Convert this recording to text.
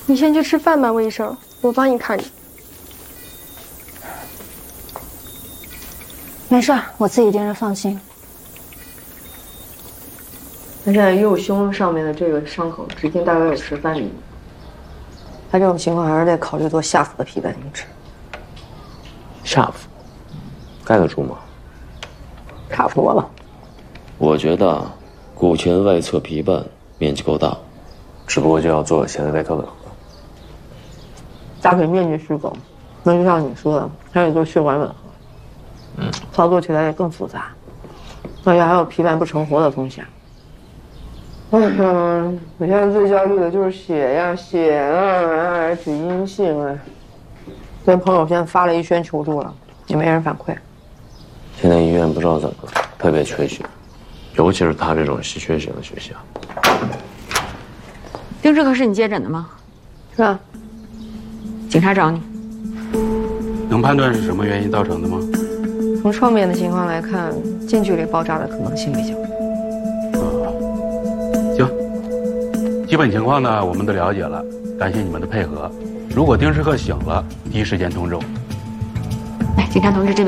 你先去吃饭吧，魏医生，我帮你看着。 没事，我自己盯着放心。 他现在右胸上面的这个伤口直径大概有13厘米，他这种情况还是得考虑做下腹的皮瓣移植。 下腹盖得住吗？ 差不多了。 我觉得骨前外侧皮瓣面积够大，只不过就要做显微外科吻合。 大腿面积是够，那就像你说的，还得做血管吻合。操作起来也更复杂，而且还有皮瓣不成活的风险。我现在最焦虑的就是血呀，血啊，RH 阴性啊。跟朋友圈发了一圈求助了，也没人反馈。 现在医院不知道怎么了，特别缺血，尤其是他这种稀缺型的学校。 丁志可是你接诊的吗？ 是啊。 警察找你。 能判断是什么原因造成的吗？ 从创面的情况来看，近距离爆炸的可能性比较。 行，基本情况呢我们都了解了，感谢你们的配合。如果丁世赫醒了，第一时间通知我。 来，警察同志这边。